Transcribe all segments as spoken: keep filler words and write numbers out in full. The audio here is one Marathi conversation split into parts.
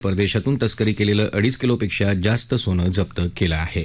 परदेशातून तस्करी केलेलं अडीच किलोपेक्षा जास्त सोनं जप्त केलं आहे.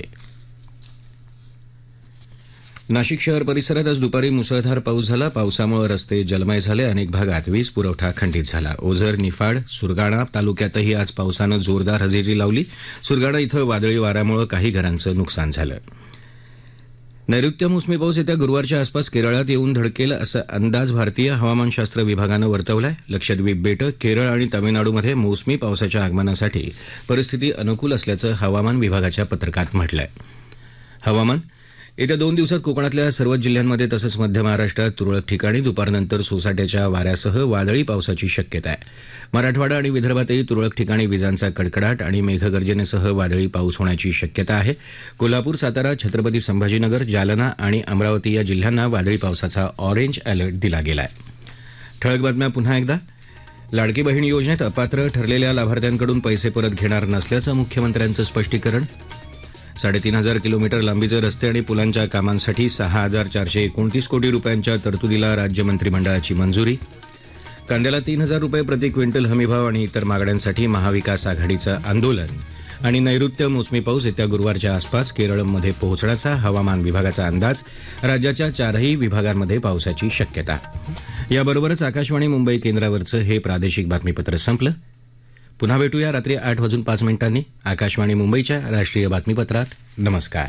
नाशिक शहर परिसरात आज दुपारी मुसळधार पाऊस झाला. पावसामुळे रस्ते जलमय झाले. अनेक भागात वीज पुरवठा खंडित झाला. ओझर, निफाड, सुरगाणा तालुक्यातही आज पावसानं जोरदार हजेरी लावली. सुरगाणा इथं वादळी वाऱ्यामुळे काही घरांचं नुकसान झालं. नैऋत्य मोसमी पाऊस येत्या गुरुवारच्या आसपास केरळात येऊन धडकेल असा अंदाज भारतीय हवामानशास्त्र विभागानं वर्तवला आहे. लक्षद्वीप बेटं, केरळ आणि तामिळनाडूमध्ये मोसमी पावसाच्या आगमनासाठी परिस्थिती अनुकूल असल्याचं हवामान विभागाच्या पत्रकात म्हटलं आहे. हवामान येत्या दोन दिवसात कोकणातल्या सर्वच जिल्ह्यांमध्ये तसंच मध्य महाराष्ट्रात तुरळक ठिकाणी दुपारनंतर सोसाट्याच्या वाऱ्यासह वादळी पावसाची शक्यता आहे. मराठवाडा आणि विदर्भातही तुरळक ठिकाणी विजांचा कडकडाट आणि मेघगर्जनेसह वादळी पाऊस होण्याची शक्यता आहे. कोल्हापूर, सातारा, छत्रपती संभाजीनगर, जालना आणि अमरावती या जिल्ह्यांना वादळी पावसाचा ऑरेंज अलर्ट दिला गेला आहे. ठळक बातम्या पुन्हा एकदा. लाडकी बहीण योजनेत अपात्र ठरलेल्या लाभार्थ्यांकडून पैसे परत घेणार नसल्याचं मुख्यमंत्र्यांचं स्पष्टीकरण. साडेतीन हजार किलोमीटर लांबीचे रस्ते आणि पुलांच्या कामांसाठी सहा हजार चारशे एकोणतीस कोटी रुपयांच्या तरतुदीला राज्य मंत्रिमंडळाची मंजुरी. कांद्याला तीन हजार रुपये प्रति क्विंटल हमीभाव आणि इतर मागण्यांसाठी महाविकास आघाडीचं आंदोलन. आणि नैऋत्य मोसमी पाऊस येत्या गुरुवारच्या आसपास केरळमध्ये पोहोचण्याचा हवामान विभागाचा अंदाज. राज्याच्या चारही विभागांमध्ये पावसाची शक्यता. याबरोबरच आकाशवाणी मुंबई केंद्रावरचं हे प्रादेशिक बातमीपत्र संपलं. पुन्हा भेटूया रात्री आठ वाजून पाच मिनिटांनी आकाशवाणी मुंबईच्या राष्ट्रीय बातमीपत्रात. नमस्कार.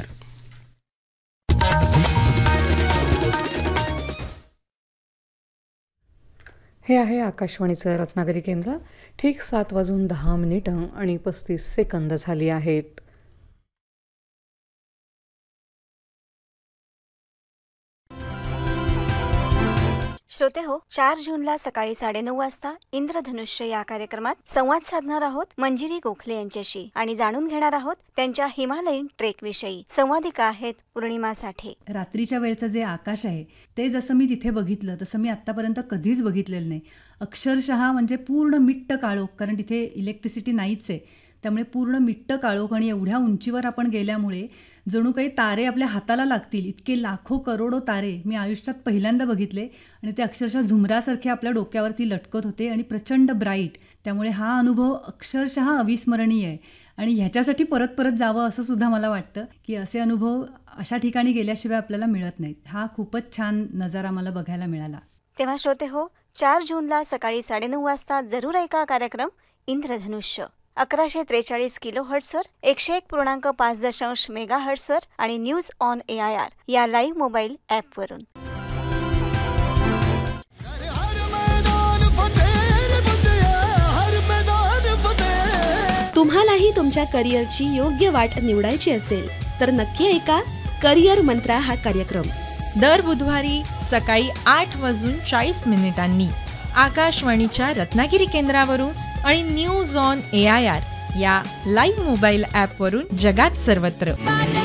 हे आहे आकाशवाणीचं रत्नागिरी केंद्र. ठीक सात वाजून दहा मिनिटं आणि पस्तीस सेकंद झाली आहेत. श्रोते हो, चार जूनला सकाळी साडेनऊ वाजता इंद्रधनुष्य या कार्यक्रमात संवाद साधणार आहोत मंजिरी गोखले यांच्याशी आणि जाणून घेणार आहोत त्यांच्या हिमालयन ट्रेक विषयी. संवादिका आहेत पौर्णिमा साठे. रात्रीच्या वेळचं जे आकाश आहे ते जसं मी तिथे बघितलं तसं मी आतापर्यंत कधीच बघितलेलं नाही. अक्षरशः म्हणजे पूर्ण मिट्ट काळोख, कारण तिथे इलेक्ट्रिसिटी नाहीच आहे, त्यामुळे पूर्ण मिट्ट काळोख. आणि एवढ्या उंचीवर आपण गेल्यामुळे जणू काही तारे आपल्या हाताला लागतील इतके लाखो करोडो तारे मी आयुष्यात पहिल्यांदा बघितले. आणि ते अक्षरशः झुमरासारखे आपल्या डोक्यावरती लटकत होते आणि प्रचंड ब्राईट. त्यामुळे हा अनुभव अक्षरशः अविस्मरणीय आहे. आणि ह्याच्यासाठी परत परत जावं असं सुद्धा मला वाटतं की असे अनुभव अशा ठिकाणी गेल्याशिवाय आपल्याला मिळत नाहीत. हा खूपच छान नजारा मला बघायला मिळाला. तेव्हा श्रोते हो, चार जूनला सकाळी साडेनऊ वाजता जरूर ऐका कार्यक्रम इंद्रधनुष्य. अकराशे त्रेचाळीस किलो हर्ट्सवर, एकशे एक पूर्णांक पाच दशांश मेगा हर्ट्सवर आणि news on A I R या लाईव्ह मोबाईल ॲपवरून. तुम्हालाही तुमच्या करिअरची योग्य वाट निवडायची असेल तर नक्की ऐका करिअर मंत्रा हा कार्यक्रम दर बुधवारी सकाळी आठ वाजून चाळीस मिनिटांनी आकाशवाणीच्या रत्नागिरी केंद्रावरून आणि news on A I R या लाईव्ह मोबाईल ॲपवरून जगात सर्वत्र.